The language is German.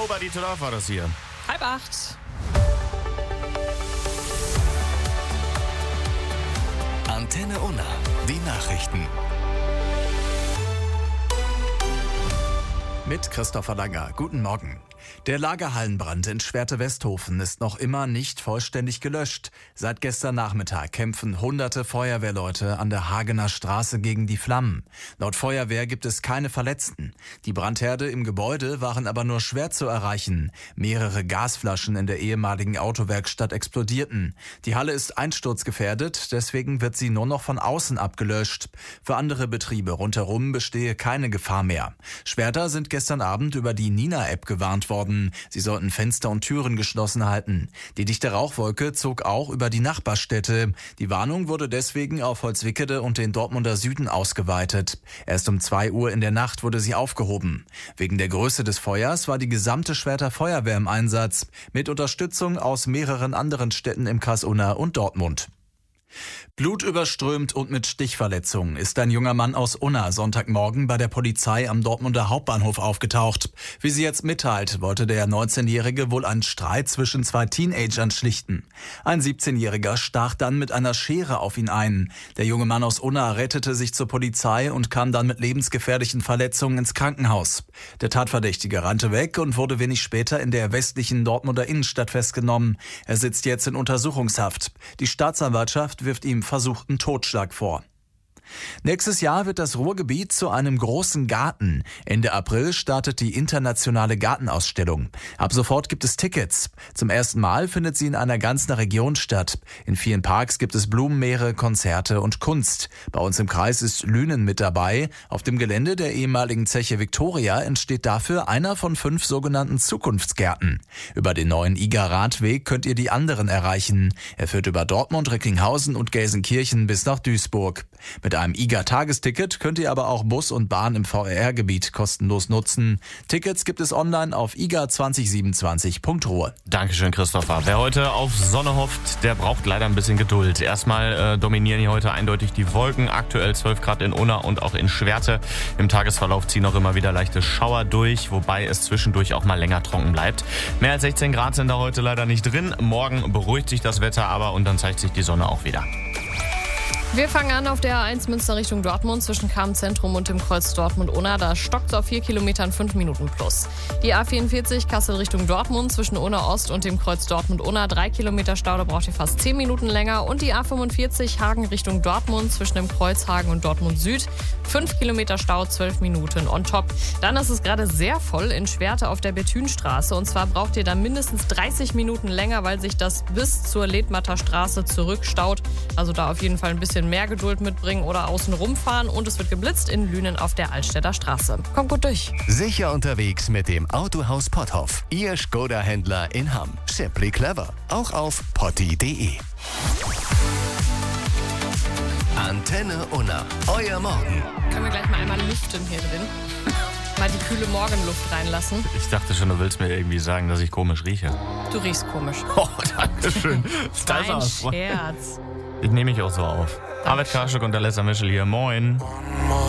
Nobody to Love war das hier. 7:30. Antenne Unna, die Nachrichten. Mit Christopher Langer. Guten Morgen. Der Lagerhallenbrand in Schwerte-Westhofen ist noch immer nicht vollständig gelöscht. Seit gestern Nachmittag kämpfen hunderte Feuerwehrleute an der Hagener Straße gegen die Flammen. Laut Feuerwehr gibt es keine Verletzten. Die Brandherde im Gebäude waren aber nur schwer zu erreichen. Mehrere Gasflaschen in der ehemaligen Autowerkstatt explodierten. Die Halle ist einsturzgefährdet, deswegen wird sie nur noch von außen abgelöscht. Für andere Betriebe rundherum bestehe keine Gefahr mehr. Schwerter sind gestern Abend über die Nina-App gewarnt worden. Sie sollten Fenster und Türen geschlossen halten. Die dichte Rauchwolke zog auch über die Nachbarstädte. Die Warnung wurde deswegen auf Holzwickede und den Dortmunder Süden ausgeweitet. Erst um 2 Uhr in der Nacht wurde sie aufgehoben. Wegen der Größe des Feuers war die gesamte Schwerter Feuerwehr im Einsatz, mit Unterstützung aus mehreren anderen Städten im Kreis Unna und Dortmund. Blutüberströmt und mit Stichverletzungen ist ein junger Mann aus Unna Sonntagmorgen bei der Polizei am Dortmunder Hauptbahnhof aufgetaucht. Wie sie jetzt mitteilt, wollte der 19-Jährige wohl einen Streit zwischen 2 Teenagern schlichten. Ein 17-Jähriger stach dann mit einer Schere auf ihn ein. Der junge Mann aus Unna rettete sich zur Polizei und kam dann mit lebensgefährlichen Verletzungen ins Krankenhaus. Der Tatverdächtige rannte weg und wurde wenig später in der westlichen Dortmunder Innenstadt festgenommen. Er sitzt jetzt in Untersuchungshaft. Die Staatsanwaltschaft wirft ihm versuchten Totschlag vor. Nächstes Jahr wird das Ruhrgebiet zu einem großen Garten. Ende April startet die internationale Gartenausstellung. Ab sofort gibt es Tickets. Zum ersten Mal findet sie in einer ganzen Region statt. In vielen Parks gibt es Blumenmeere, Konzerte und Kunst. Bei uns im Kreis ist Lünen mit dabei. Auf dem Gelände der ehemaligen Zeche Victoria entsteht dafür einer von 5 sogenannten Zukunftsgärten. Über den neuen IGA-Radweg könnt ihr die anderen erreichen. Er führt über Dortmund, Recklinghausen und Gelsenkirchen bis nach Duisburg. Mit einem IGA-Tagesticket könnt ihr aber auch Bus und Bahn im VRR-Gebiet kostenlos nutzen. Tickets gibt es online auf iga2027.ruhr. Dankeschön, Christopher. Wer heute auf Sonne hofft, der braucht leider ein bisschen Geduld. Erstmal dominieren hier heute eindeutig die Wolken. Aktuell 12 Grad in Unna und auch in Schwerte. Im Tagesverlauf ziehen auch immer wieder leichte Schauer durch, wobei es zwischendurch auch mal länger trocken bleibt. Mehr als 16 Grad sind da heute leider nicht drin. Morgen beruhigt sich das Wetter aber und dann zeigt sich die Sonne auch wieder. Wir fangen an auf der A1 Münster Richtung Dortmund zwischen Cham-Zentrum und dem Kreuz Dortmund-Unna. Da stockt es auf 4 Kilometern 5 Minuten plus. Die A44 Kassel Richtung Dortmund zwischen Unna Ost und dem Kreuz Dortmund-Unna. 3 Kilometer Stau, da braucht ihr fast 10 Minuten länger. Und die A45 Hagen Richtung Dortmund zwischen dem Kreuz Hagen und Dortmund Süd. 5 Kilometer Stau, 12 Minuten on top. Dann ist es gerade sehr voll in Schwerte auf der Bethünstraße. Und zwar braucht ihr da mindestens 30 Minuten länger, weil sich das bis zur Ledmatter Straße zurückstaut. Also da auf jeden Fall ein bisschen mehr Geduld mitbringen oder außen rumfahren. Und es wird geblitzt in Lünen auf der Altstädter Straße. Kommt gut durch. Sicher unterwegs mit dem Autohaus Potthoff. Ihr Skoda-Händler in Hamm. Simply clever. Auch auf potti.de. Antenne Unna. Euer Morgen. Können wir gleich mal einmal lüften hier drin? Mal die kühle Morgenluft reinlassen. Ich dachte schon, du willst mir irgendwie sagen, dass ich komisch rieche. Du riechst komisch. Oh, danke schön. Kein Scherz. Ich nehme mich auch so auf. Arvid Karschuk und Alessa Mischel hier. Moin.